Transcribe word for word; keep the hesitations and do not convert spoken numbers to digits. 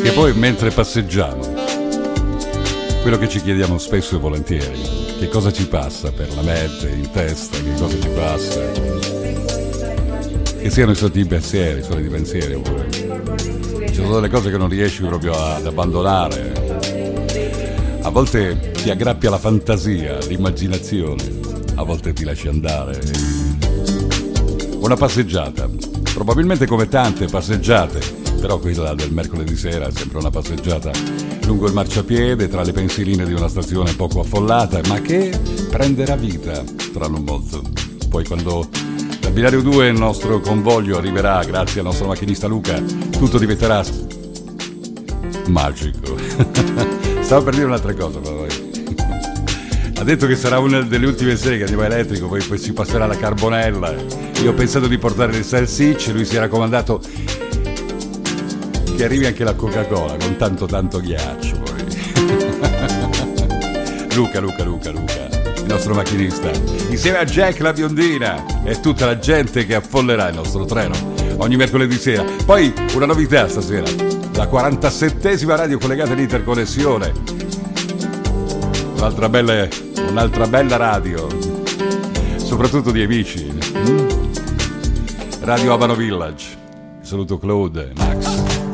Che poi mentre passeggiamo, quello che ci chiediamo spesso e volentieri, che cosa ci passa per la mente, in testa, che cosa ci passa, che siano i soliti pensieri, i soliti pensieri, oppure ci sono delle cose che non riesci proprio ad abbandonare. A volte ti aggrappi alla fantasia, all'immaginazione, a volte ti lasci andare. Una passeggiata, probabilmente come tante passeggiate, però quella del mercoledì sera è sempre una passeggiata lungo il marciapiede, tra le pensiline di una stazione poco affollata, ma che prenderà vita tra non molto. Poi quando dal binario due il nostro convoglio arriverà, grazie al nostro macchinista Luca, tutto diventerà magico. Stavo per dire un'altra cosa, ma poi ha detto che sarà una delle ultime serie che arriva elettrico, poi, poi si passerà alla carbonella. Io ho pensato di portare le salsicce, lui si è raccomandato che arrivi anche la Coca-Cola con tanto tanto ghiaccio. Poi. Luca, Luca, Luca, Luca, il nostro macchinista, insieme a Jack la biondina e tutta la gente che affollerà il nostro treno ogni mercoledì sera. Poi una novità stasera, la quarantasettesima radio collegata all'interconnessione, un'altra bella, un'altra bella radio, soprattutto di amici, Radio Abano Village. Saluto Claude, Max.